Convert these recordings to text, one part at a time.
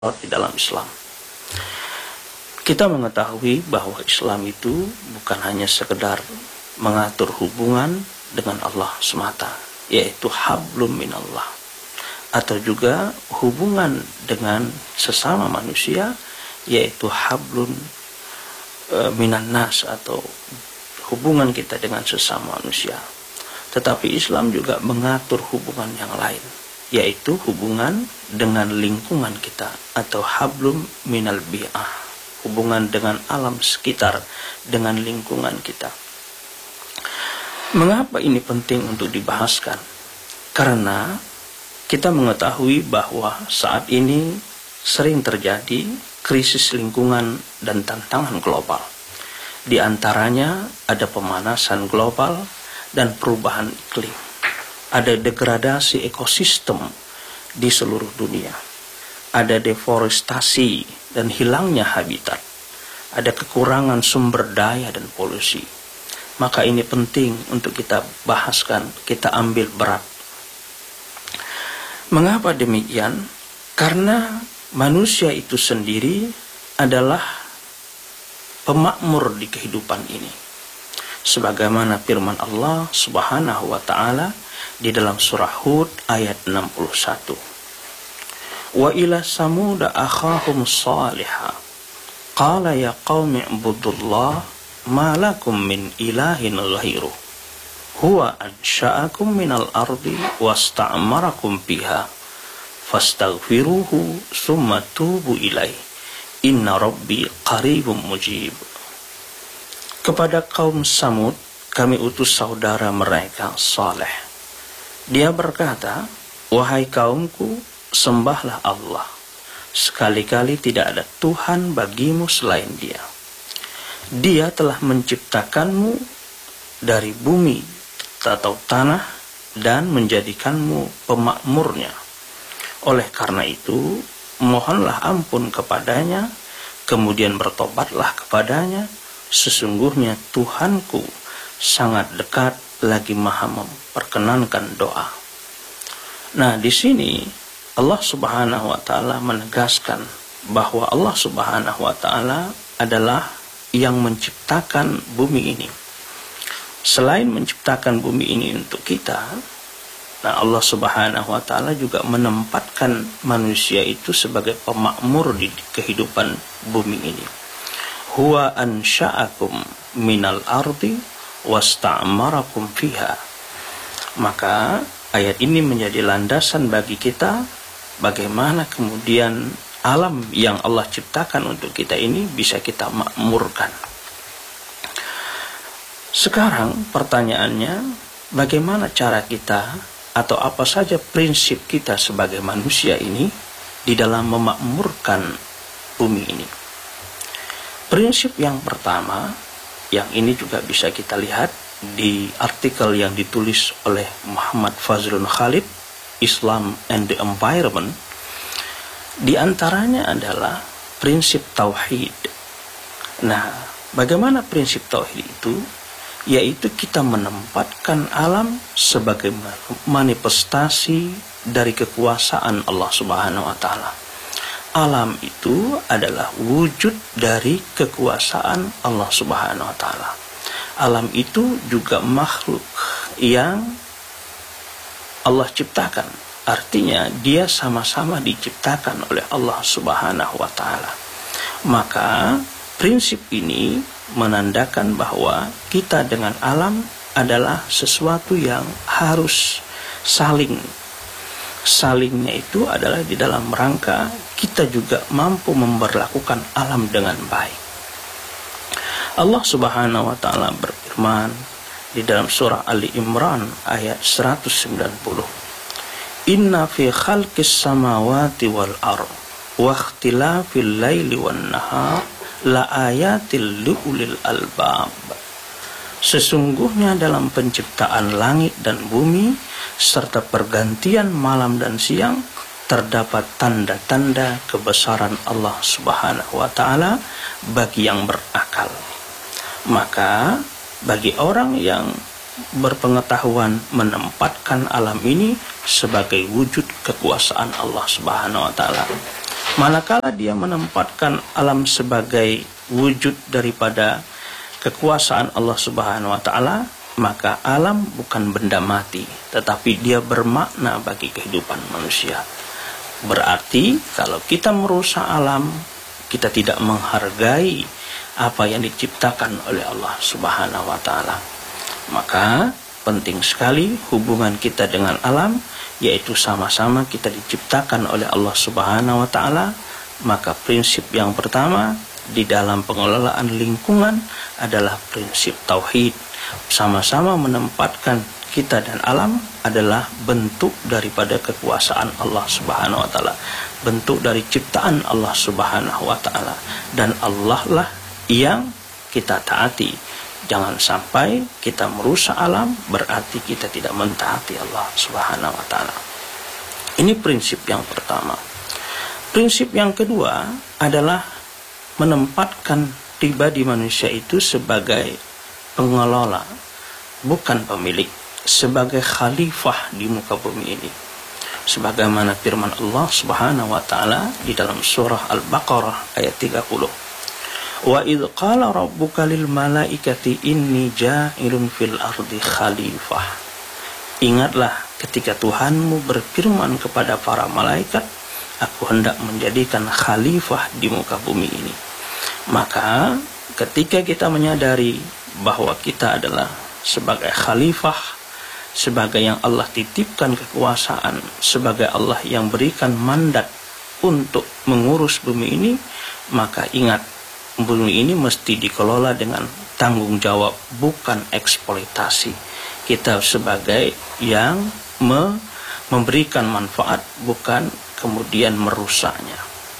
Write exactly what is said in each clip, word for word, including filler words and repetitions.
di dalam Islam. Kita mengetahui bahwa Islam itu bukan hanya sekedar mengatur hubungan dengan Allah semata, yaitu hablum minallah, atau juga hubungan dengan sesama manusia, yaitu hablun e, minan nas, atau hubungan kita dengan sesama manusia. Tetapi Islam juga mengatur hubungan yang lain, yaitu hubungan dengan lingkungan kita, atau hablum minal bi'ah, hubungan dengan alam sekitar, dengan lingkungan kita. Mengapa ini penting untuk dibahaskan? Karena kita mengetahui bahwa saat ini sering terjadi krisis lingkungan dan tantangan global. Di antaranya ada pemanasan global dan perubahan iklim. Ada degradasi ekosistem di seluruh dunia. Ada deforestasi dan hilangnya habitat. Ada kekurangan sumber daya dan polusi. Maka ini penting untuk kita bahaskan, kita ambil berat. Mengapa demikian? Karena manusia itu sendiri adalah pemakmur di kehidupan ini. Sebagaimana firman Allah Subhanahu wa taala di dalam surah Hud ayat enam puluh satu. Wa ila samud akhahum salihah qala ya qaumi ibudullah ma lakum min ilahin ghairuh huwa ansha'akum minal ardi wasta'marakum biha fastaghfiruhu summa tubu ilaih inna rabbi qaribum mujib. Kepada kaum Samud kami utus saudara mereka Saleh. Dia berkata, wahai kaumku, sembahlah Allah. Sekali-kali tidak ada Tuhan bagimu selain Dia. Dia telah menciptakanmu dari bumi atau tanah dan menjadikanmu pemakmurnya. Oleh karena itu, mohonlah ampun kepadanya, kemudian bertobatlah kepadanya. Sesungguhnya Tuhanku sangat dekat lagi maha memperkenankan doa. Nah, di sini Allah Subhanahu wa taala menegaskan bahwa Allah Subhanahu wa taala adalah yang menciptakan bumi ini. Selain menciptakan bumi ini untuk kita, nah Allah Subhanahu wa taala juga menempatkan manusia itu sebagai pemakmur di kehidupan bumi ini. Huwa ansha'akum minal ardi wasta'marakum fiha. Maka ayat ini menjadi landasan bagi kita bagaimana kemudian alam yang Allah ciptakan untuk kita ini bisa kita makmurkan. Sekarang pertanyaannya, bagaimana cara kita atau apa saja prinsip kita sebagai manusia ini di dalam memakmurkan bumi ini? Prinsip yang pertama, yang ini juga bisa kita lihat di artikel yang ditulis oleh Muhammad Fazlun Khalid, Islam and the Environment. Di antaranya adalah prinsip tauhid. Nah, bagaimana prinsip tauhid itu? Yaitu kita menempatkan alam sebagai manifestasi dari kekuasaan Allah Subhanahu wa taala. Alam itu adalah wujud dari kekuasaan Allah Subhanahu wa taala. Alam itu juga makhluk yang Allah ciptakan. Artinya dia sama-sama diciptakan oleh Allah Subhanahu wa taala. Maka prinsip ini menandakan bahwa kita dengan alam adalah sesuatu yang harus saling. Salingnya itu adalah di dalam rangka kita juga mampu memperlakukan alam dengan baik. Allah Subhanahu wa taala berfirman di dalam surah Ali Imran ayat seratus sembilan puluh. Inna fi khalqis samawati wal ardh wa ikhtilafil laili wan nahar la ayatil liulil albab. Sesungguhnya dalam penciptaan langit dan bumi serta pergantian malam dan siang terdapat tanda-tanda kebesaran Allah Subhanahu wa taala bagi yang berakal. Maka bagi orang yang berpengetahuan menempatkan alam ini sebagai wujud kekuasaan Allah Subhanahu wa taala, Manakala dia menempatkan alam sebagai wujud daripada kekuasaan Allah Subhanahu wa taala, maka alam bukan benda mati, tetapi dia bermakna bagi kehidupan manusia. Berarti kalau kita merusak alam, kita tidak menghargai apa yang diciptakan oleh Allah Subhanahu wa taala. Maka penting sekali hubungan kita dengan alam, yaitu sama-sama kita diciptakan oleh Allah Subhanahu wa taala. Maka prinsip yang pertama di dalam pengelolaan lingkungan adalah prinsip tauhid. Sama-sama menempatkan kita dan alam adalah bentuk daripada kekuasaan Allah Subhanahu wa taala, bentuk dari ciptaan Allah Subhanahu wa taala, dan Allah lah yang kita taati. Jangan sampai kita merusak alam, berarti kita tidak mentaati Allah Subhanahu wa taala. Ini prinsip yang pertama. Prinsip yang kedua adalah menempatkan pribadi manusia itu sebagai pengelola, bukan pemilik, sebagai khalifah di muka bumi ini. Sebagaimana firman Allah Subhanahu wa taala di dalam surah Al-Baqarah ayat tiga puluh. Wa idz qala rabbuka lil malaikati inni ja'ilun fil ardi khalifah. Ingatlah ketika Tuhanmu berfirman kepada para malaikat, aku hendak menjadikan khalifah di muka bumi ini. Maka ketika kita menyadari bahwa kita adalah sebagai khalifah, sebagai yang Allah titipkan kekuasaan, sebagai Allah yang berikan mandat untuk mengurus bumi ini, maka ingat, bumi ini mesti dikelola dengan tanggung jawab, bukan eksploitasi. Kita sebagai yang me memberikan manfaat, bukan kemudian merusaknya.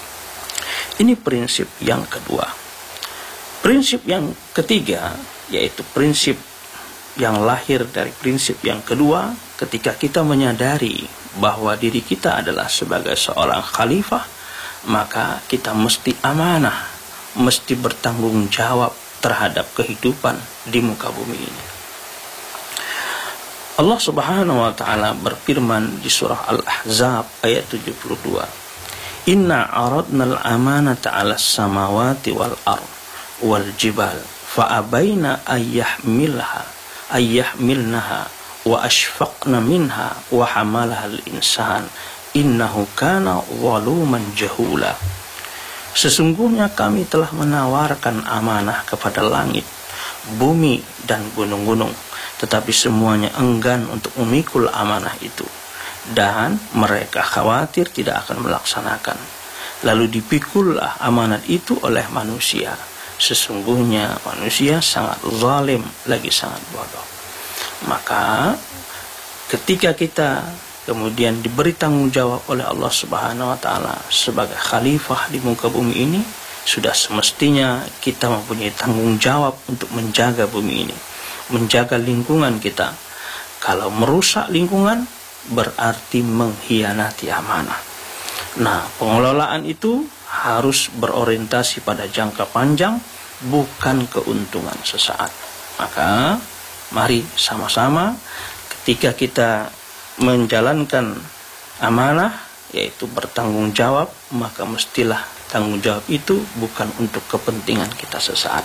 Ini prinsip yang kedua. Prinsip yang ketiga, yaitu prinsip yang lahir dari prinsip yang kedua, ketika kita menyadari bahwa diri kita adalah sebagai seorang khalifah, maka kita mesti amanah, mesti bertanggung jawab terhadap kehidupan di muka bumi ini. Allah Subhanahu wa taala berfirman di surah Al-Ahzab ayat tujuh puluh dua. Inna aradnal amanata 'alas samawati wal ard wal jibal fa abaina ayyahmilha ayyahmilnaha wa ashfaqna minha wa hamalaha al-insan innahu kana zaluman jahula. Sesungguhnya kami telah menawarkan amanah kepada langit, bumi dan gunung-gunung, tetapi semuanya enggan untuk memikul amanah itu, dan mereka khawatir tidak akan melaksanakan. Lalu dipikullah amanat itu oleh manusia. Sesungguhnya manusia sangat zalim, lagi sangat bodoh. Maka ketika kita kemudian diberi tanggung jawab oleh Allah Subhanahu wa taala sebagai khalifah di muka bumi ini, sudah semestinya kita mempunyai tanggung jawab untuk menjaga bumi ini, menjaga lingkungan kita. Kalau merusak lingkungan berarti mengkhianati amanah. Nah, pengelolaan itu harus berorientasi pada jangka panjang, bukan keuntungan sesaat. Maka mari sama-sama ketika kita menjalankan amanah, yaitu bertanggung jawab, maka mestilah tanggung jawab itu bukan untuk kepentingan kita sesaat.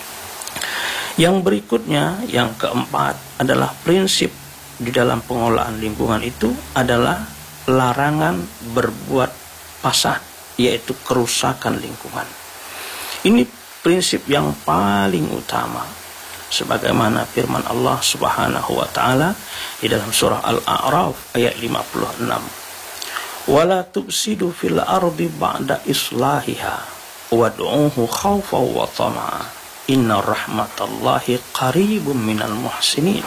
Yang berikutnya, yang keempat, adalah prinsip di dalam pengelolaan lingkungan itu adalah larangan berbuat fasad, yaitu kerusakan lingkungan. Ini prinsip yang paling utama, sebagaimana firman Allah Subhanahu wa taala di dalam surah Al-A'raf ayat lima puluh enam. Wala tufsidu fil ardi ba'da islahiha wad'uhu khawfan wa tama'a inna rahmatallahi qaribun minal muhsinin.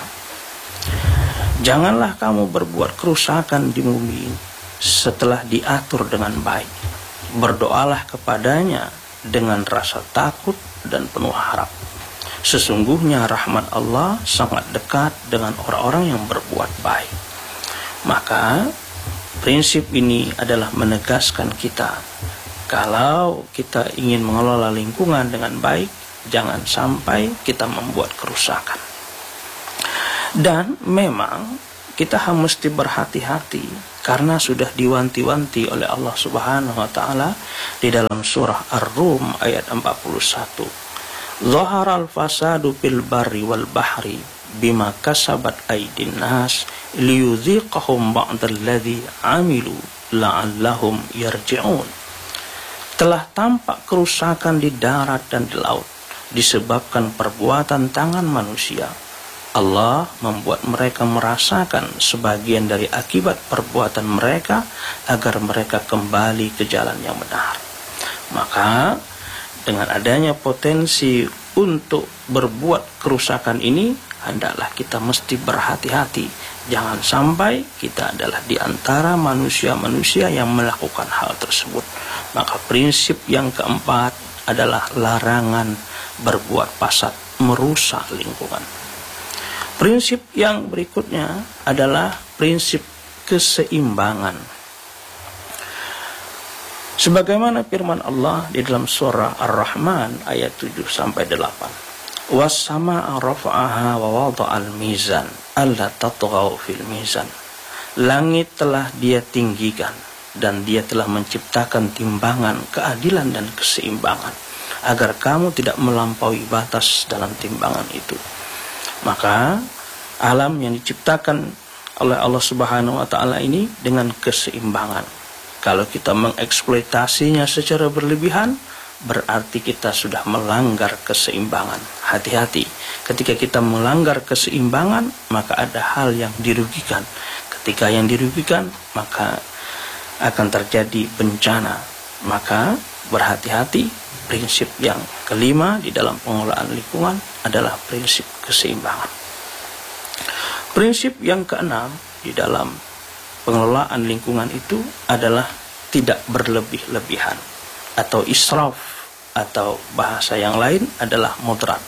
Janganlah kamu berbuat kerusakan di bumi setelah diatur dengan baik. Berdoalah kepadanya dengan rasa takut dan penuh harap. Sesungguhnya rahmat Allah sangat dekat dengan orang-orang yang berbuat baik. Maka prinsip ini adalah menegaskan kita, kalau kita ingin mengelola lingkungan dengan baik, jangan sampai kita membuat kerusakan. Dan memang kita mesti berhati-hati karena sudah diwanti-wanti oleh Allah Subhanahu wa taala di dalam surah Ar-Rum ayat empat puluh satu. Zaharal fasadu fil barri wal bahri bima kasabat aydin nas liyudhiqahum ba'dalladzi amilu la'allahum yarji'un. Telah tampak kerusakan di darat dan di laut disebabkan perbuatan tangan manusia. Allah membuat mereka merasakan sebagian dari akibat perbuatan mereka agar mereka kembali ke jalan yang benar. Maka dengan adanya potensi untuk berbuat kerusakan ini, hendaklah kita mesti berhati-hati. Jangan sampai kita adalah di antara manusia-manusia yang melakukan hal tersebut. Maka prinsip yang keempat adalah larangan berbuat fasad, merusak lingkungan. Prinsip yang berikutnya adalah prinsip keseimbangan. Sebagaimana firman Allah di dalam surah Ar-Rahman ayat tujuh sampai delapan. Was-samaa'a rafa'aha wa wada'al mizan alla tatghaw fil mizan. Langit telah Dia tinggikan dan Dia telah menciptakan timbangan keadilan dan keseimbangan agar kamu tidak melampaui batas dalam timbangan itu. Maka alam yang diciptakan oleh Allah Subhanahu wa taala ini dengan keseimbangan. Kalau kita mengeksploitasinya secara berlebihan, berarti kita sudah melanggar keseimbangan. Hati-hati, ketika kita melanggar keseimbangan, maka ada hal yang dirugikan. Ketika yang dirugikan, maka akan terjadi bencana. Maka berhati-hati. Prinsip yang kelima di dalam pengelolaan lingkungan adalah prinsip keseimbangan. Prinsip yang keenam di dalam pengelolaan lingkungan itu adalah tidak berlebih-lebihan atau israf, atau bahasa yang lain adalah mudarat.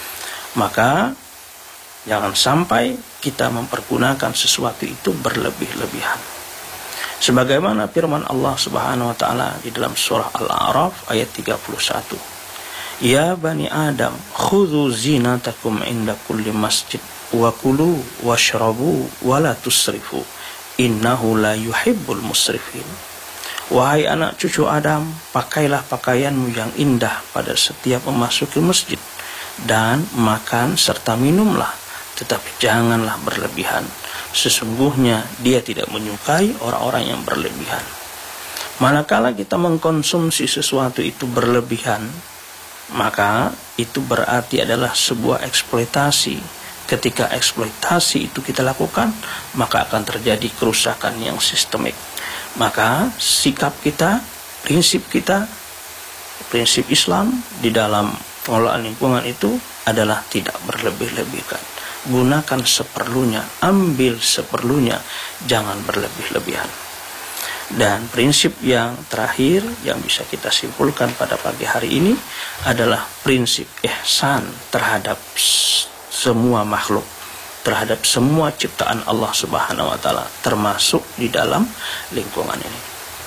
Maka jangan sampai kita mempergunakan sesuatu itu berlebih-lebihan. Sebagaimana firman Allah Subhanahu wa taala di dalam surah Al-A'raf ayat tiga puluh satu. Ya bani Adam, khudhu zinatakum inda kulli masjid wa kulu washrabu wa la tusrifu innahu la yuhibbul musrifin. Wahai anak cucu Adam, pakailah pakaianmu yang indah pada setiap memasuki masjid dan makan serta minumlah, tetapi janganlah berlebihan. Sesungguhnya Dia tidak menyukai orang-orang yang berlebihan. Manakala kita mengkonsumsi sesuatu itu berlebihan, maka itu berarti adalah sebuah eksploitasi. Ketika eksploitasi itu kita lakukan, maka akan terjadi kerusakan yang sistemik. Maka sikap kita, prinsip kita, prinsip Islam di dalam pengelolaan lingkungan itu adalah tidak berlebih-lebihkan. Gunakan seperlunya, ambil seperlunya, jangan berlebih-lebihan. Dan prinsip yang terakhir yang bisa kita simpulkan pada pagi hari ini adalah prinsip ihsan terhadap semua makhluk, terhadap semua ciptaan Allah Subhanahu wa taala, termasuk di dalam lingkungan ini.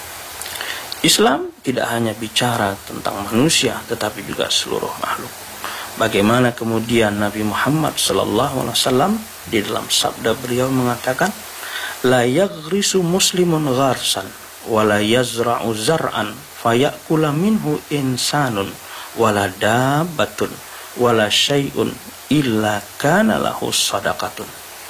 Islam tidak hanya bicara tentang manusia, tetapi juga seluruh makhluk. Bagaimana kemudian Nabi Muhammad sallallahu alaihi wasallam di dalam sabda beliau mengatakan, la yaghrisu muslimun gharsan wa la yazra'u zar'an fayakula minhu insanun wala dabbatun wala syai'un illa kana lahu sadaqatun.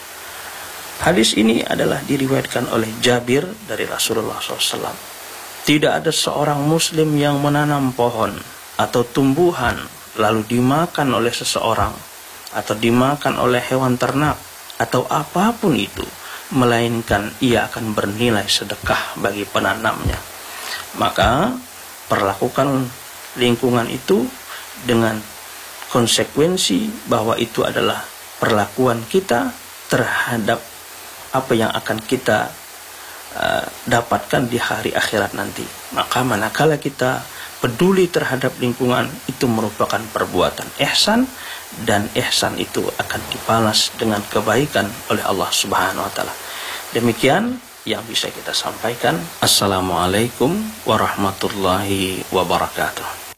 Hadis ini adalah diriwayatkan oleh Jabir dari Rasulullah shallallahu alaihi wasallam. Tidak ada seorang muslim yang menanam pohon atau tumbuhan lalu dimakan oleh seseorang atau dimakan oleh hewan ternak atau apapun itu, melainkan ia akan bernilai sedekah bagi penanamnya. Maka perlakukan lingkungan itu dengan konsekuensi bahwa itu adalah perlakuan kita terhadap apa yang akan kita uh, dapatkan di hari akhirat nanti. Maka manakala kita peduli terhadap lingkungan, itu merupakan perbuatan ihsan, dan ihsan itu akan dibalas dengan kebaikan oleh Allah Subhanahu wa taala. Demikian yang bisa kita sampaikan. Assalamualaikum warahmatullahi wabarakatuh.